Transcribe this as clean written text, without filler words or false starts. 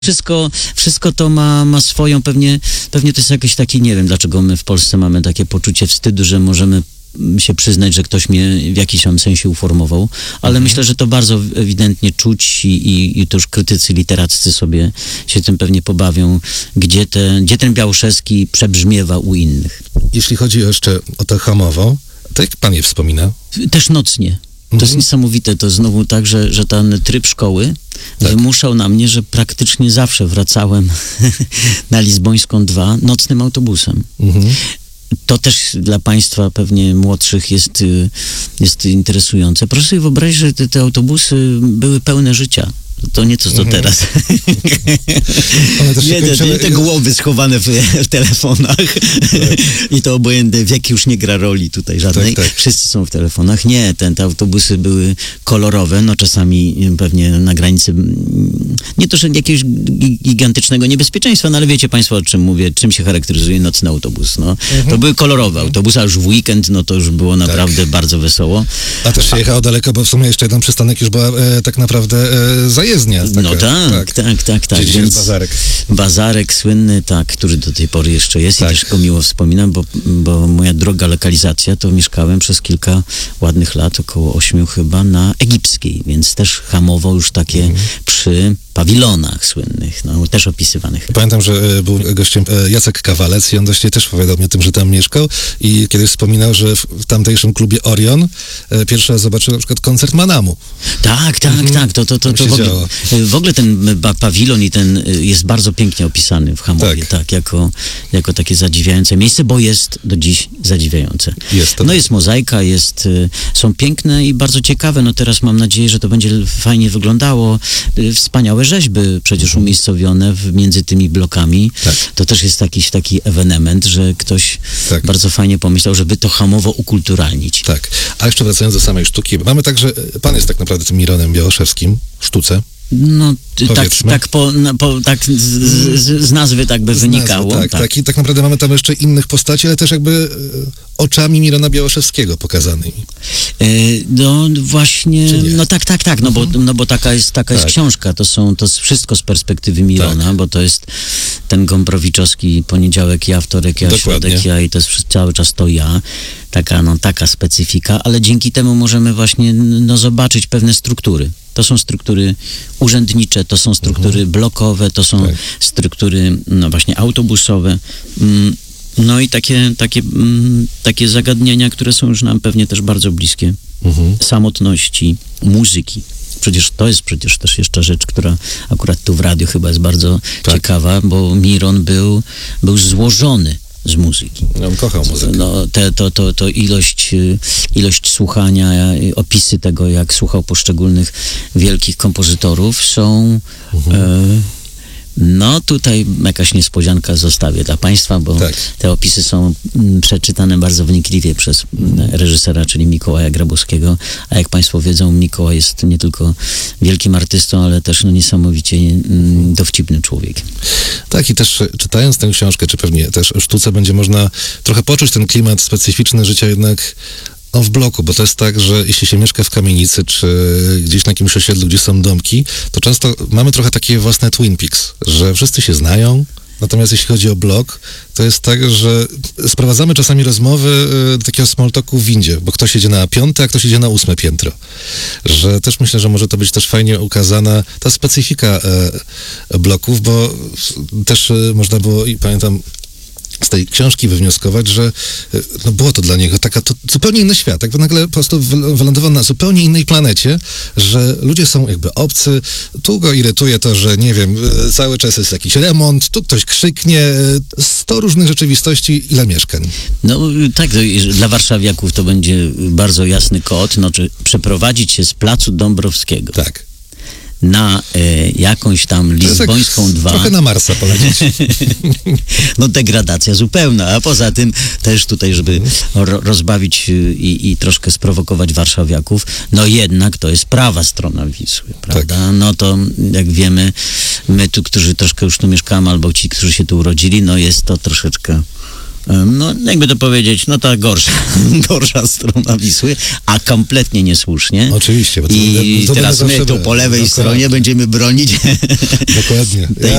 Wszystko to ma swoją, pewnie to jest jakiś taki, nie wiem dlaczego my w Polsce mamy takie poczucie wstydu, że możemy się przyznać, że ktoś mnie w jakiś tam sensie uformował, ale myślę, że to bardzo ewidentnie czuć i to już krytycy literaccy sobie się tym pewnie pobawią, gdzie ten Białoszewski przebrzmiewa u innych. Jeśli chodzi jeszcze o to Hamowo, to jak pan je wspomina? Też nocnie. To jest niesamowite, to znowu tak, że ten tryb szkoły wymuszał na mnie, że praktycznie zawsze wracałem na Lizbońską 2 nocnym autobusem. To też dla państwa pewnie młodszych jest interesujące. Proszę sobie wyobrazić, że te autobusy były pełne życia. To nie to, co teraz. Nie te głowy schowane w telefonach. I to obojętne, wiek już nie gra roli tutaj żadnej. Tak. Wszyscy są w telefonach. Nie, te autobusy były kolorowe, no czasami pewnie na granicy, nie to, że jakiegoś gigantycznego niebezpieczeństwa, no ale wiecie państwo, o czym mówię, czym się charakteryzuje nocny autobus. No, to były kolorowe autobusy, a już w weekend, no to już było naprawdę bardzo wesoło. A też się jechało daleko, bo w sumie jeszcze jeden przystanek już była tak naprawdę zajezdnia. Taka, no tak. Gdzie jest Bazarek. Bazarek słynny, który do tej pory jeszcze jest i też go miło wspominam, bo moja droga lokalizacja, to mieszkałem przez kilka ładnych lat, około 8 chyba, na Egipskiej, więc też Hamowo już takie przy pawilonach słynnych, no też opisywanych. Pamiętam, że był gościem Jacek Kawalec i on właśnie też powiedział mi o tym, że tam mieszkał i kiedyś wspominał, że w tamtejszym klubie Orion pierwszy raz zobaczył na przykład koncert Manamu. Tak. To w ogóle ten pawilon i ten jest bardzo pięknie opisany w Hamowie, jako takie zadziwiające miejsce, bo jest do dziś zadziwiające. Jest mozaika, są piękne i bardzo ciekawe. No teraz mam nadzieję, że to będzie fajnie wyglądało. Wspaniałe rzeźby przecież umiejscowione między tymi blokami. To też jest taki ewenement, że ktoś bardzo fajnie pomyślał, żeby to Hamowo ukulturalnić. Tak. A jeszcze wracając do samej sztuki, mamy także, pan jest tak naprawdę tym Mironem Białoszewskim w sztuce. No, tak z nazwy tak by wynikało. Tak. I tak naprawdę mamy tam jeszcze innych postaci, ale też jakby oczami Mirona Białoszewskiego pokazanymi. No właśnie, no tak, bo taka jest książka, to jest wszystko z perspektywy Mirona, bo to jest ten Gomprowiczowski poniedziałek ja, wtorek ja, środek ja i to jest cały czas to ja. Taka specyfika, ale dzięki temu możemy właśnie zobaczyć pewne struktury. To są struktury urzędnicze, to są struktury blokowe, to są struktury właśnie autobusowe. No i takie zagadnienia, które są już nam pewnie też bardzo bliskie. Samotności, muzyki. To jest też jeszcze rzecz, która akurat tu w radiu chyba jest bardzo ciekawa, bo Miron był złożony z muzyki. On kochał muzykę. No, to ilość słuchania, opisy tego, jak słuchał poszczególnych wielkich kompozytorów są... No tutaj jakaś niespodzianka zostawię dla państwa, bo te opisy są przeczytane bardzo wnikliwie przez reżysera, czyli Mikołaja Grabowskiego, a jak państwo wiedzą, Mikołaj jest nie tylko wielkim artystą, ale też niesamowicie dowcipnym człowiekiem. Tak, i też czytając tę książkę, czy pewnie też o sztuce, będzie można trochę poczuć ten klimat specyficzny życia jednak w bloku, bo to jest tak, że jeśli się mieszka w kamienicy, czy gdzieś na jakimś osiedlu, gdzie są domki, to często mamy trochę takie własne Twin Peaks, że wszyscy się znają, natomiast jeśli chodzi o blok, to jest tak, że sprowadzamy czasami rozmowy do takiego small talku w windzie, bo ktoś idzie na 5, a ktoś idzie na 8 piętro. Że też myślę, że może to być też fajnie ukazana ta specyfika bloków, bo też można było, i pamiętam, z tej książki wywnioskować, że było to dla niego to zupełnie inny świat. Jakby nagle po prostu wylądował na zupełnie innej planecie, że ludzie są jakby obcy. Tu go irytuje to, że nie wiem, cały czas jest jakiś remont, tu ktoś krzyknie, 100 różnych rzeczywistości, ile mieszkań. No tak, dla warszawiaków to będzie bardzo jasny kod, czy przeprowadzić się z Placu Dąbrowskiego. Na jakąś tam Lizbońską 2. Trochę na Marsa polecieć. No degradacja zupełna, a poza tym też tutaj, żeby rozbawić i troszkę sprowokować warszawiaków, no jednak to jest prawa strona Wisły, prawda? No to jak wiemy, my tu, którzy troszkę już tu mieszkamy, albo ci, którzy się tu urodzili, no jest to troszeczkę No, jakby to powiedzieć, no ta gorsza strona Wisły, a kompletnie niesłusznie. Oczywiście. Bo I teraz my tu po lewej stronie będziemy bronić Dokładnie.